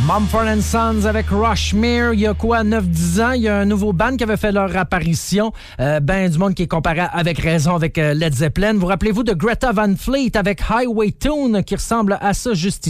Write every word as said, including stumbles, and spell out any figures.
Mumford and Sons avec Rushmere. Il y a quoi, neuf dix ans, il y a un nouveau band qui avait fait leur apparition. Euh, ben, du monde qui est comparé avec raison avec euh, Led Zeppelin. Vous rappelez-vous de Greta Van Fleet avec Highway Tune qui ressemble à ça juste ici.